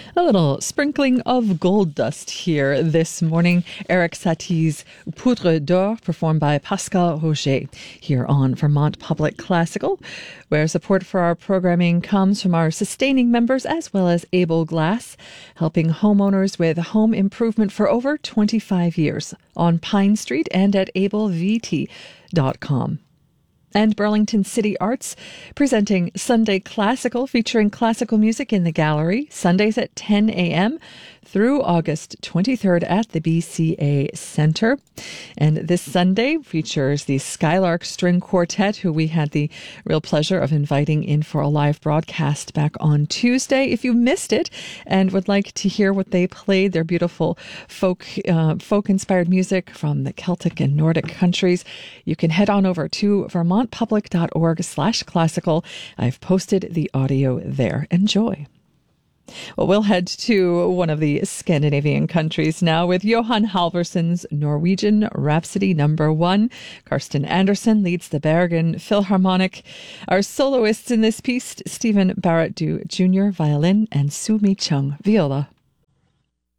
A little sprinkling of gold dust here this morning. Eric Satie's Poudre d'Or, performed by Pascal Roger, here on Vermont Public Classical, where support for our programming comes from our sustaining members as well as Able Glass, helping homeowners with home improvement for over 25 years on Pine Street and at ablevt.com. And Burlington City Arts, presenting Sunday Classical, featuring classical music in the gallery, Sundays at 10 a.m. through August 23rd at the BCA Center. And this Sunday features the Skylark String Quartet, who we had the real pleasure of inviting in for a live broadcast back on Tuesday. If you missed it and would like to hear what they played, their beautiful folk-inspired music from the Celtic and Nordic countries, you can head on over to vermontpublic.org/classical. I've posted the audio there. Enjoy. Well, we'll head to one of the Scandinavian countries now with Johan Halvorsson's Norwegian Rhapsody No. 1. Karsten Andersen leads the Bergen Philharmonic. Our soloists in this piece, Stephen Barrett Jr., violin, and Sumi Chung, viola.